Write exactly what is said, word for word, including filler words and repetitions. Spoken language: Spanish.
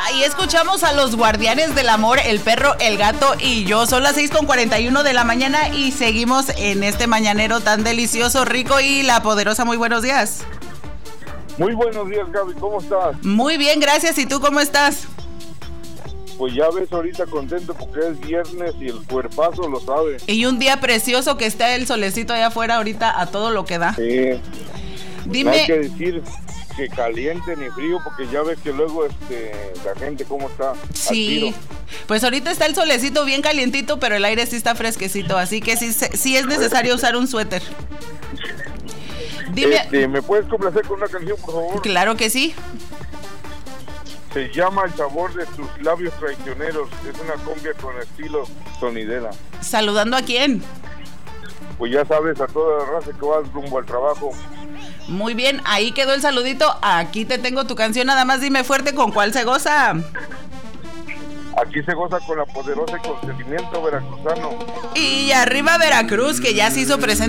Ahí escuchamos a los Guardianes del Amor, el perro, el gato y yo. Son las seis con cuarenta y uno de la mañana y seguimos en este mañanero tan delicioso, rico y la poderosa. Muy buenos días. Muy buenos días, Gaby, ¿cómo estás? Muy bien, gracias. ¿Y tú cómo estás? Pues ya ves, ahorita contento porque es viernes y el cuerpazo lo sabe. Y un día precioso que está el solecito allá afuera ahorita a todo lo que da. Sí. Dime. No hay que decir que caliente ni frío porque ya ves que luego este la gente cómo está. Sí. Pues ahorita está el solecito bien calientito, pero el aire sí está fresquecito, así que sí, sí es necesario usar un suéter. Dime. Este, ¿me puedes complacer con una canción, por favor? Claro que sí. Se llama El sabor de tus labios traicioneros. Es una cumbia con estilo sonidera. ¿Saludando a quién? Pues ya sabes, a toda la raza que vas rumbo al trabajo. Muy bien, ahí quedó el saludito. Aquí te tengo tu canción, nada más dime fuerte con cuál se goza. Aquí se goza con la poderosa y consentimiento veracruzano. Y arriba Veracruz, que ya se hizo presente